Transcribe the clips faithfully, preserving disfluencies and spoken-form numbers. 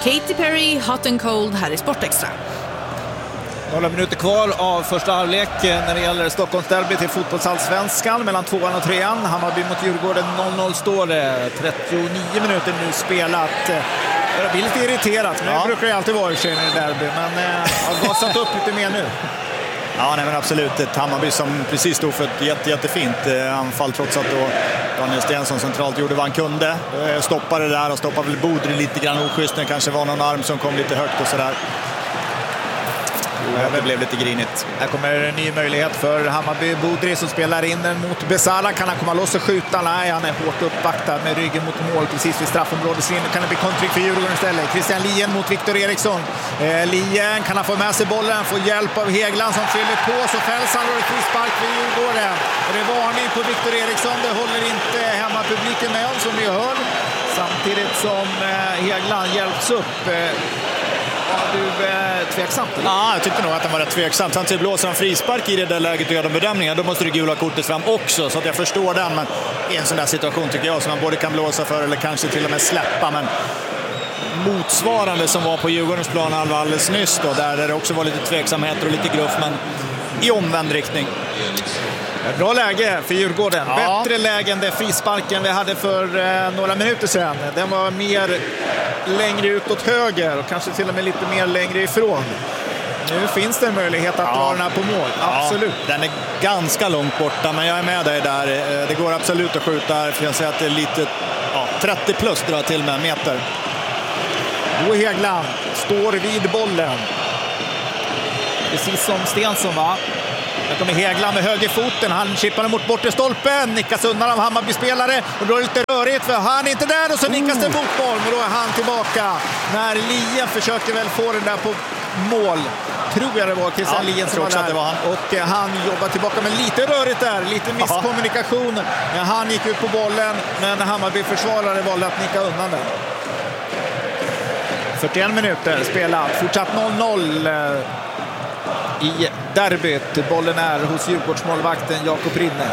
Katy Perry, Hot and Cold här i Sportextra. Några minuter kvar av första halvlek när det gäller Stockholmsderby till fotbollsallsvenskan mellan tvåan och trean. Hammarby mot Djurgården noll noll står det. trettionio minuter nu spelat. Jag blir lite irriterat, men ja. Det brukar ju alltid vara i sig i derby. Men jag har gasat upp lite mer nu. Ja, nej, men absolut. Ett Hammarby som precis stod för ett jätte, jättefint anfall, trots att då Daniel Stensson centralt gjorde vad han kunde. Stoppade det där och stoppade väl Bodri lite grann oschysst. Det kanske var någon arm som kom lite högt och sådär. Det blev lite grinigt. Här kommer en ny möjlighet för Hammarby. Bodri som spelar in den mot Besara. Kan han komma loss och skjuta? Nej, han är hårt uppvaktad med ryggen mot mål precis vid straffområdeslinjen. Kan det bli kontring för Djurgården istället? Christian Lien mot Viktor Eriksson. Eh, Lien kan han få med sig bollen. Får hjälp av Hegland som fyller på. Så fälls han och det är frispark för Djurgården. Och det är varning på Viktor Eriksson. Det håller inte hemmapubliken med om, som vi hör. Samtidigt som eh, Hegland hjälps upp. Eh, Var du eh, tveksam? Ja, jag tyckte nog att han var rätt tveksam. Samtidigt blåser han frispark i det där läget och gör de bedömningar. Då måste det gula kortet fram också, så att jag förstår den. Men i en sån där situation tycker jag som man både kan blåsa för eller kanske till och med släppa. Men motsvarande som var på Djurgårdens plan alldeles nyss då, där det också var lite tveksamheter och lite gruff, men i omvänd riktning. Bra läge för Djurgården. Ja. Bättre läge än det frisparken vi hade för eh, några minuter sedan. Den var mer längre ut åt höger och kanske till och med lite mer längre ifrån. Nu finns det en möjlighet att ja. dra den här på mål. Absolut. Ja, den är ganska långt borta, men jag är med dig där. Det går absolut att skjuta här. För jag säger att det är lite ja, trettio plus drar till med en meter. Bo Hegland står vid bollen. Precis som Stensson, va? Här kommer Hegland med högerfoten. Han chippar mot bortre stolpen. Nickas undan av Hammarby-spelare. Och då är det lite rörigt för han är inte där. Och så nickas det mot mål. Och då är han tillbaka. När Lien försöker väl få den där på mål. Tror jag det var Christian ja, Lien som var där. Det var han. Och eh, han jobbar tillbaka. Men lite rörigt där. Lite misskommunikation. Ja, han gick ut på bollen. Men Hammarby-försvarare valde att nicka undan den. fyrtioen minuter spelat. Fortsatt noll noll. I derbyt. Bollen är hos Djurgårdsmålvakten Jakob Rinne.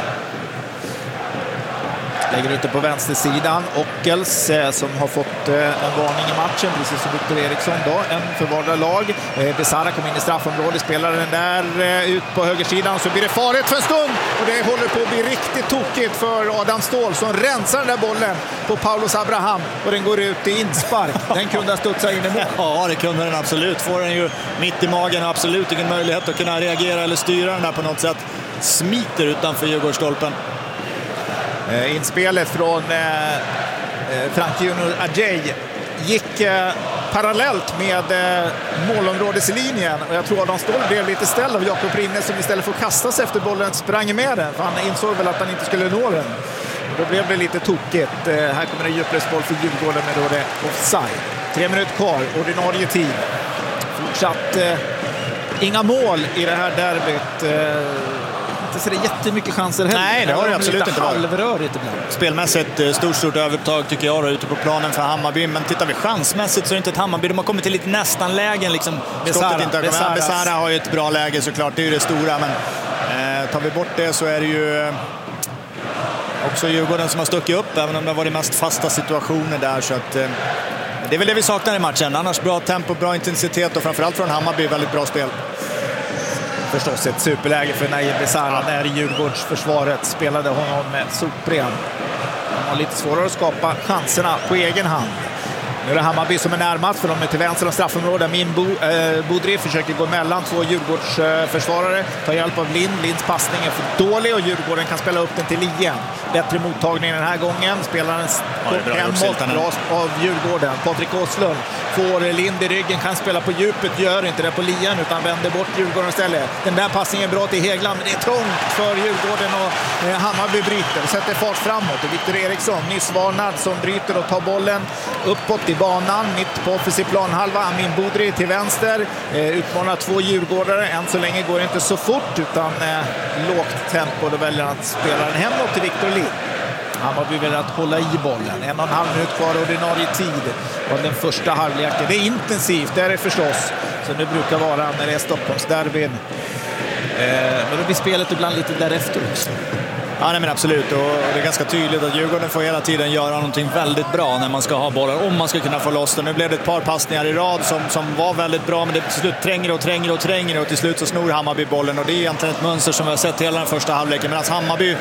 Lägger ute på vänstersidan. Ockels eh, som har fått eh, en varning i matchen, precis som Viktor Eriksson då. En för vardera lag. Eh, Besara kom in i straffområdet, spelar den där eh, ut på högersidan. Så blir det farligt för en stund. Och det håller på att bli riktigt tokigt för Adam Ståhl som rensar den där bollen på Paulus Abraham. Och den går ut i inspark. Den kunde ha studsat in i mål. Ja, det kunde den absolut. Får den ju mitt i magen och absolut ingen möjlighet att kunna reagera eller styra den där på något sätt. Smiter utanför Djurgårdsstolpen. Eh, inspelet från eh, Frank Junior Ajay gick eh, parallellt med eh, målområdeslinjen. Och jag tror att de stod blev lite ställd av Jakob Rinne som istället för att kasta sig efter bollen sprang med den. För han insåg väl att han inte skulle nå den. Och då blev det lite tokigt. Eh, här kommer det djuplösboll för Djurgården med då det offside. Tre minuter kvar, ordinarie tid. Fortsatt eh, inga mål i det här derbyt. Eh, inte så det är jättemycket chanser heller. Nej, det har det absolut inte varit. Spelmässigt stort, stort övertag tycker jag då, ute på planen för Hammarby. Men tittar vi chansmässigt så är det inte ett Hammarby. De har kommit till lite nästan lägen. Liksom. Besara, inte Besara. Besara har ju ett bra läge såklart, det är ju det stora. Men eh, tar vi bort det så är det ju eh, också Djurgården som har stuckit upp. Även om det har varit mest fasta situationer där. Så att, eh, det är väl det vi saknar i matchen. Annars bra tempo, bra intensitet och framförallt från Hammarby väldigt bra spel. Förstås ett superläge för Naim Besara när Djurgårdsförsvaret spelade honom med sopren. Han har lite svårare att skapa chanserna på egen hand. Nu är det Hammarby som är närmast för de är till vänster om straffområdet. Min Bo, eh, Bodri försöker gå mellan två Djurgårdsförsvarare. Eh, tar hjälp av Lind. Linds passning är för dålig och Djurgården kan spela upp den till Lien. Bättre mottagning den här gången. Spelaren ja, en mått av Djurgården. Patrik Åslund får Lind i ryggen. Kan spela på djupet. Gör inte det på Lien utan vänder bort Djurgården istället. Den där passningen är bra till Hegland. Men det är trångt för Djurgården och eh, Hammarby bryter. Sätter fart framåt. Och Viktor Eriksson, nyss varnad, som bryter och tar bollen uppåt i banan. Mitt på offensiv planhalva. Amin Bodri till vänster. Eh, utmanar två djurgårdare. Än så länge går det inte så fort utan eh, lågt tempo. Då väljer han att spela den hemåt till Viktor Lind. Hammarby vill att hålla i bollen. En och en halv minut kvar ordinarie tid. Och den första halvleken. Det är intensivt, det är det förstås. Så det brukar vara när det är Stockholmsderbyn. Eh, men då blir spelet ibland lite därefter också. Ja, nej, men absolut. Och det är ganska tydligt att Djurgården får hela tiden göra någonting väldigt bra när man ska ha bollen, om man ska kunna få loss den. Nu blev det ett par passningar i rad som, som var väldigt bra, men det till slut tränger och tränger och tränger och till slut så snor Hammarby bollen, och det är egentligen ett mönster som vi har sett hela den första halvleken. Medan Hammarby,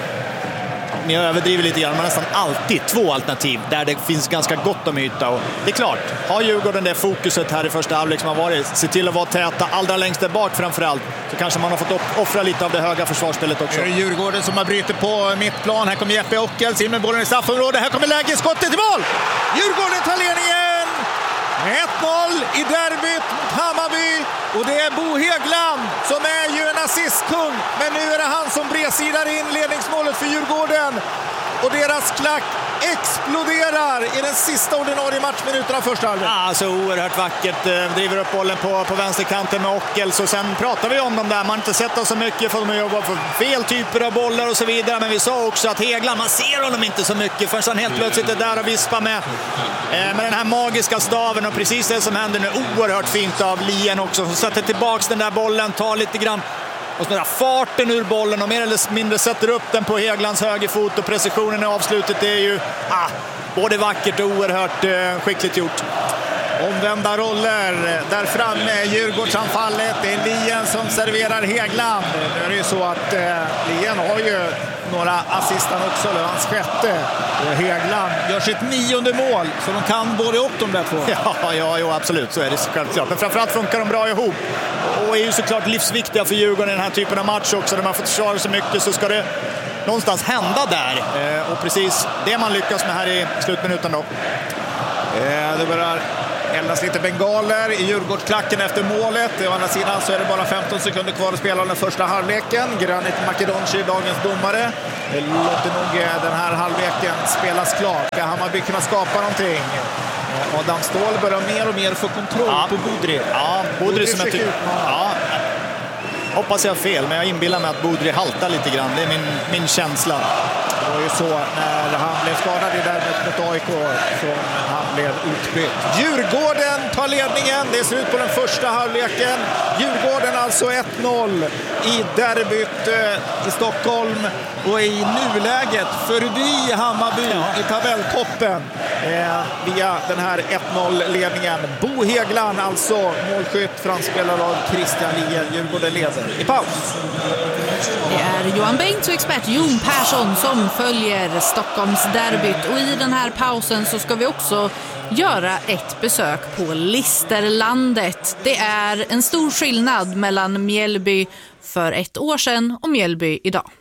ni överdriver lite grann, men nästan alltid två alternativ där det finns ganska gott om yta. Och det är klart, har Djurgården det fokuset här i första halvlek som har varit, se till att vara täta allra längst där bak framförallt, så kanske man har fått offra lite av det höga försvarsspelet också. Det är Djurgården som har brytit på mittplan. Här kommer Jeppe Ockels in med bollen i straffområdet. Här kommer lägesskottet i mål! Djurgården tar ledningen! ett noll i derbyt mot Hammarby. Och det är Bo Häggland som är ju en assistkung. Men nu är det han som bredsidar in ledningsmålet för Djurgården. Och deras klack exploderar i den sista ordinarie matchminuten av första halvlek. Ja, så oerhört vackert. Driver upp bollen på, på vänsterkanten med Ockels. Och sen pratar vi om dem där. Man har inte sett dem så mycket för att de jobbar för fel typer av bollar och så vidare. Men vi sa också att Häggland, man ser honom inte så mycket förrän han helt plötsligt är där och vispar med, eh, med den här magiska staven. Och precis det som händer nu, oerhört fint av Lien också. Som sätter tillbaks den där bollen, tar lite grann och så där farten ur bollen och mer eller mindre sätter upp den på Hägglands högerfot, och precisionen i avslutet, det är ju ah, både vackert och oerhört eh, skickligt gjort. Omvända roller där framme, Djurgårdsanfallet. Det är Lien som serverar Häggland. Nu är det ju så att eh, Lien har ju några assistan också, det var hans sjätte. Och Häggland gör sitt nionde mål, så de kan både upp de där två. Ja, ja, ja, absolut, så är det självklart. Men framförallt funkar de bra ihop. Och är ju såklart livsviktiga för Djurgården i den här typen av match också. När man får försvara så mycket så ska det någonstans hända där. Eh, och precis det man lyckas med här i slutminuten då. Eh, det börjar eldas lite bengaler i Djurgårdsklacken efter målet. Å andra sidan så är det bara femton sekunder kvar att spela den första halvleken. Granit Makedonci, dagens domare, låter nog den här halvleken spelas klart. Ska Hammarby kunna skapa någonting? Adam Ståhl börjar mer och mer få kontroll ja. på Bodri. Ja, Bodri som jag tycker... Ja, hoppas jag har fel, men jag inbillar mig att Bodri haltar lite grann. Det är min, min känsla. Det var ju så när han blev skadad i derbyt mot A I K som han blev utbytt. Djurgården tar ledningen. Det ser ut på den första halvleken. Djurgården alltså ett noll i derbyt i Stockholm. Och i nuläget förbi Hammarby ja. i tabelltoppen eh, via den här ett noll-ledningen. Bo Häggland alltså målskytt, framspelare av Christian Lien. Djurgården leder i paus. Det är Johan Bengt och expert Jon Persson som följer Stockholms derbyt. Och i den här pausen så ska vi också göra ett besök på Listerlandet. Det är en stor skillnad mellan Mjällby för ett år sedan och Mjällby idag.